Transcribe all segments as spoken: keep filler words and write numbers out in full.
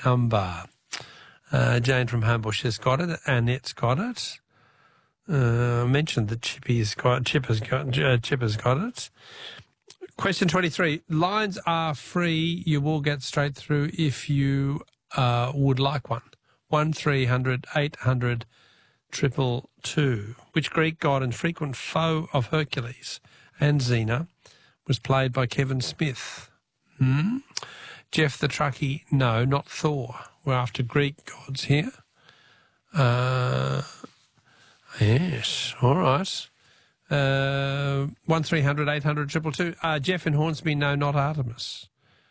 number. Uh, Jane from Homebush has got it. Annette's got it. Uh, I mentioned that Chippy's got, Chip has got, uh, Chip has got it. Question twenty-three. Lines are free. You will get straight through if you uh, would like one. One three hundred eight hundred triple two. Which Greek god and frequent foe of Hercules and Xena was played by Kevin Smith? Hmm? Jeff the Truckie, no, not Thor. We're after Greek gods here. Uh, yes, all right. Uh, one three hundred eight hundred triple two. Uh, Jeff in Hornsby, no, not Artemis.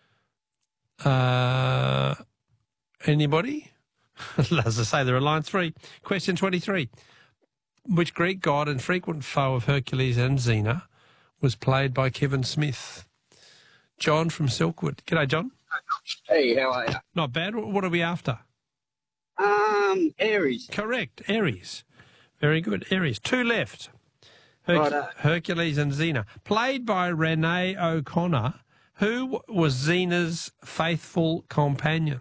Uh, anybody? As I say, there are lines three. Question twenty-three. Which Greek god and frequent foe of Hercules and Xena was played by Kevin Smith? John from Silkwood. G'day, John. Hey, how are you? Not bad. What are we after? Um, Aries. Correct, Aries. Very good, Aries. Two left. Herc Righto. Hercules and Xena. Played by Renee O'Connor, who was Xena's faithful companion.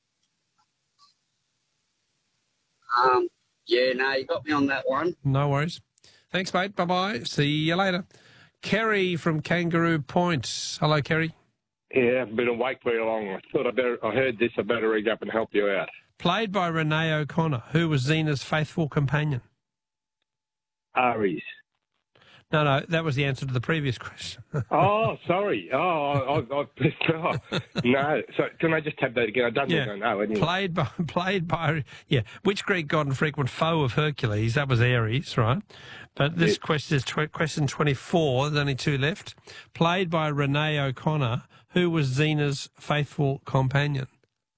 Um, yeah, no, you got me on that one. No worries. Thanks, mate. Bye-bye. See you later. Kerry from Kangaroo Point. Hello, Kerry. Yeah, I've been awake very long. I thought I better. I heard this. I better ring up and help you out. Played by Renee O'Connor, who was Xena's faithful companion. Aries. No, no, that was the answer to the previous question. Oh, sorry. Oh, I, I, I oh, no. So can I just have that again? I don't yeah. think I know. Anyway. Played by, played by, yeah. Which Greek god and frequent foe of Hercules? That was Ares, right? But this yeah. question is tw- question twenty-four. There's only two left. Played by Renee O'Connor, who was Xena's faithful companion.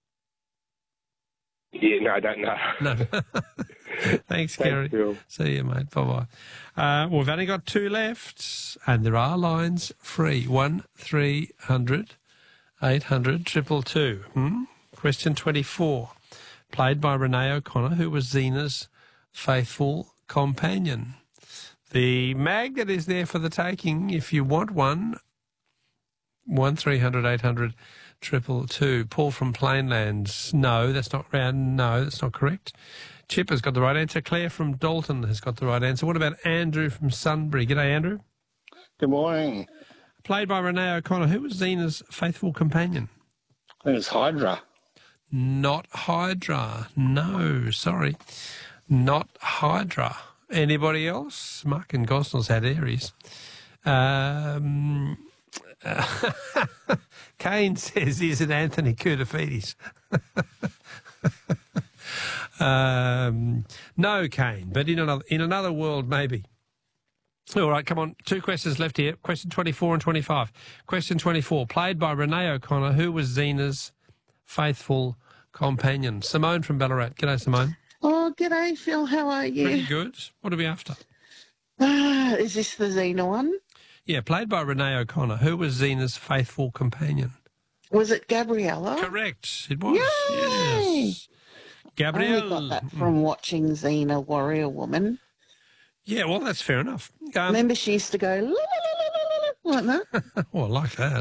Yeah, no, I don't know. No. Thanks, Kerry. Phil. See you, mate. Bye-bye. Uh, we've only got two left, and there are lines free. One, three hundred, eight hundred, triple two. Hmm? Question twenty-four. Played by Renee O'Connor, who was Xena's faithful companion. The magnet is there for the taking if you want one. One, three hundred, eight hundred, triple two. Paul from Plainlands. No, that's not round. No, that's not correct. Chip has got the right answer. Claire from Dalton has got the right answer. What about Andrew from Sunbury? G'day, Andrew. Good morning. Played by Renee O'Connor. Who was Xena's faithful companion? It was Hydra. Not Hydra. No, sorry. Not Hydra. Anybody else? Mark and Gosnell's had Aries. Um... Uh, Kane says, is it Anthony Koutafidis? um, no, Kane, but in another in another world, maybe. All right, come on. Two questions left here. Question twenty-four and twenty-five. Question twenty-four, played by Renee O'Connor, who was Xena's faithful companion. Simone from Ballarat. G'day, Simone. Oh, g'day, Phil. How are you? Pretty good. What are we after? Ah, is this the Xena one? Yeah, played by Renee O'Connor, who was Xena's faithful companion. Was it Gabriella? Correct. It was. Yay! Yes. Gabrielle. I only got that from watching Xena Warrior Woman. Yeah, well, that's fair enough. Um, Remember she used to go la, la, la, la, la, like that? well, I like that.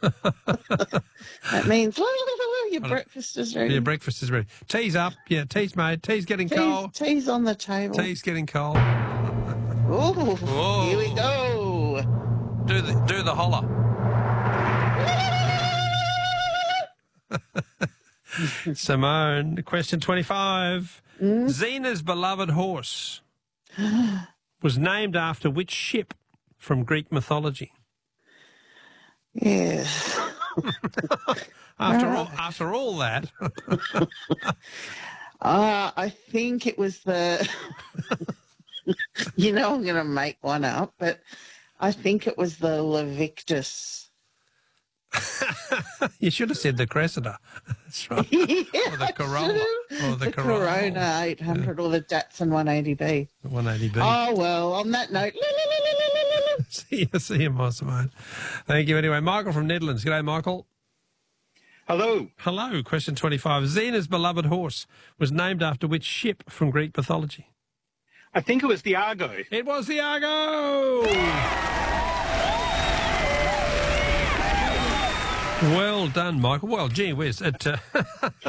That means la, la, la, la, your breakfast is ready. Your breakfast is ready. Tea's up. Yeah, tea's made. Tea's getting tea's, cold. Tea's on the table. Tea's getting cold. Ooh, Whoa. Here we go. Do the do the holler. Simone, question twenty-five. Mm? Xena's beloved horse was named after which ship from Greek mythology? Yes. after all, after all that. uh, I think it was the. You know, I'm going to make one up, but I think it was the Levictus. You should have said the Cressida. That's right. Yeah, or the Corolla. Or the, the Corolla. Corona eight hundred yeah. or the Datsun one eighty B. The one eighty B. Oh, well, on that note. see you, see you, my Simone. Thank you anyway. Michael from Netherlands. G'day, Michael. Hello. Hello. Question twenty-five. Xena's beloved horse was named after which ship from Greek mythology? I think it was the Argo. It was the Argo! Well done, Michael. Well, gee whiz. It, uh